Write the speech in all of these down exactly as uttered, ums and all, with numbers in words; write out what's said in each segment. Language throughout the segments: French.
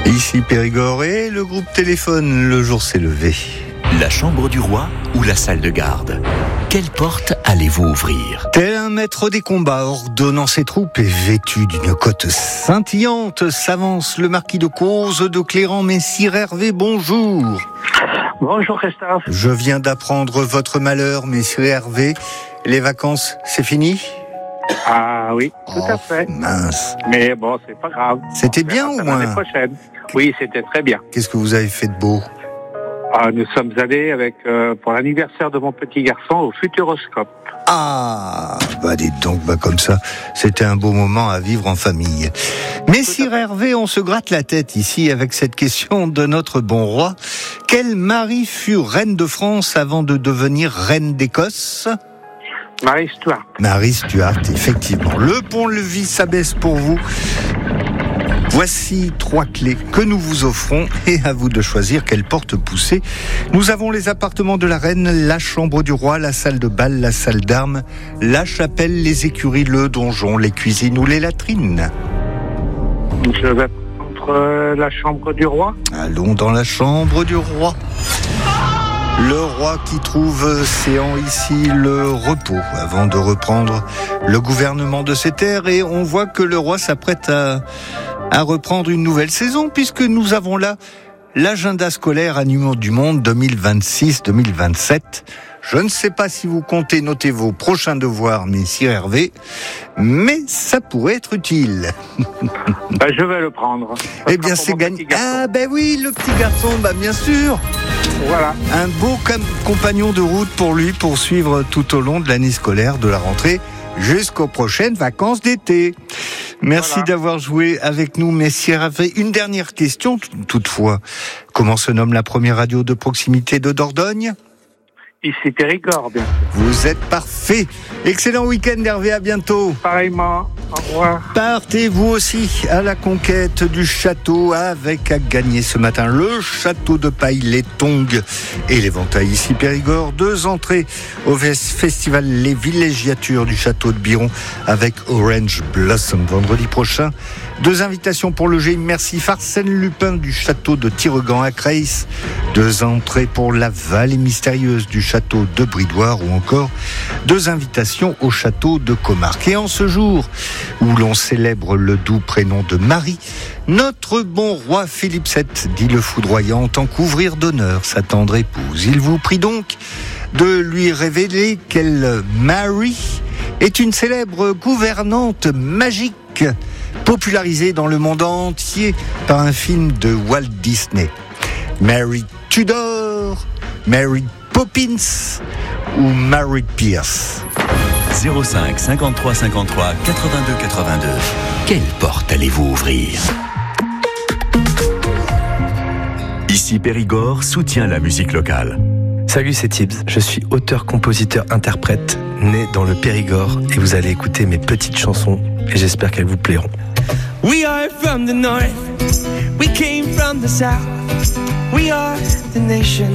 Ici Périgord et le groupe téléphone, le jour s'est levé. La chambre du roi ou la salle de garde? Quelle porte allez-vous ouvrir? Tel un maître des combats ordonnant ses troupes et vêtu d'une cotte scintillante, s'avance le marquis de Cauze de Cléran. Messire Hervé, bonjour. Bonjour Christophe. Je viens d'apprendre votre malheur, messire Hervé. Les vacances, c'est fini? Ah oui, tout oh, à fait. Mince. Mais bon, c'est pas grave. C'était bien au moins? L'année prochaine. Oui, c'était très bien. Qu'est-ce que vous avez fait de beau? Ah, nous sommes allés avec euh, pour l'anniversaire de mon petit garçon au Futuroscope. Ah, bah dites donc, bah comme ça, c'était un beau moment à vivre en famille. Messire Hervé, on se gratte la tête ici avec cette question de notre bon roi. Quelle Marie fut reine de France avant de devenir reine d'Écosse? Marie Stuart. Marie Stuart, effectivement. Le pont-levis s'abaisse pour vous. Voici trois clés que nous vous offrons et à vous de choisir quelle porte pousser. Nous avons les appartements de la reine, la chambre du roi, la salle de bal, la salle d'armes, la chapelle, les écuries, le donjon, les cuisines ou les latrines. Je vais prendre la chambre du roi. Allons dans la chambre du roi. Le roi qui trouve séant ici le repos avant de reprendre le gouvernement de ses terres, et on voit que le roi s'apprête à, à reprendre une nouvelle saison puisque nous avons là l'agenda scolaire Animaux du Monde deux mille vingt-six deux mille vingt-sept. Je ne sais pas si vous comptez noter vos prochains devoirs, messire Hervé, mais ça pourrait être utile. Ben, je vais le prendre. Ça eh bien, c'est gagné. Ah, ben oui, le petit garçon, bah bien sûr. Voilà. Un beau compagnon de route pour lui pour suivre tout au long de l'année scolaire, de la rentrée jusqu'aux prochaines vacances d'été. Merci voilà. d'avoir joué avec nous, messire Hervé. Une dernière question, toutefois. Comment se nomme la première radio de proximité de Dordogne ? Ici Périgord, bien sûr. Vous êtes parfait. Excellent week-end, Hervé, à bientôt. Pareillement, au revoir. Partez vous aussi à la conquête du château avec à gagner ce matin le château de paille, les tongs et l'éventail ici Périgord. Deux entrées au festival Les Villégiatures du château de Biron avec Orange Blossom vendredi prochain. Deux invitations pour le jeu immersif Arsène Lupin du château de Tiregan à Creil. Deux entrées pour la vallée mystérieuse du château de Bridoire ou encore deux invitations au château de Comarque. Et en ce jour où l'on célèbre le doux prénom de Marie, notre bon roi Philippe sept, dit le foudroyant, entend couvrir d'honneur sa tendre épouse. Il vous prie donc de lui révéler qu'elle, Mary, est une célèbre gouvernante magique popularisée dans le monde entier par un film de Walt Disney. Mary Tudor, Mary Poppins ou Mary Pierce. zéro cinq cinquante-trois cinquante-trois quatre-vingt-deux quatre-vingt-deux. Quelle porte allez-vous ouvrir? Ici Périgord soutient la musique locale. Salut, c'est Tibbs. Je suis auteur, compositeur, interprète, né dans le Périgord, et vous allez écouter mes petites chansons et j'espère qu'elles vous plairont. We are from the north, we came from the south, we are the nation.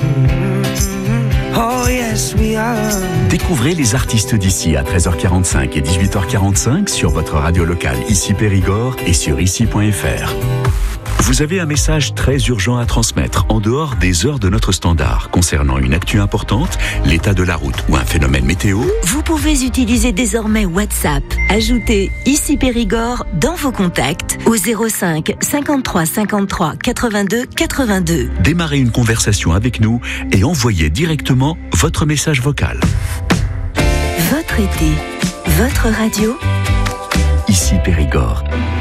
Oh yes, we are. Découvrez les artistes d'ici à treize heures quarante-cinq et dix-huit heures quarante-cinq sur votre radio locale Ici Périgord et sur ici point f r. Vous avez un message très urgent à transmettre en dehors des heures de notre standard concernant une actu importante, l'état de la route ou un phénomène météo. Vous pouvez utiliser désormais WhatsApp. Ajoutez Ici Périgord dans vos contacts au zéro cinq cinquante-trois cinquante-trois quatre-vingt-deux quatre-vingt-deux. Démarrez une conversation avec nous et envoyez directement votre message vocal. Votre été, votre radio. Ici Périgord.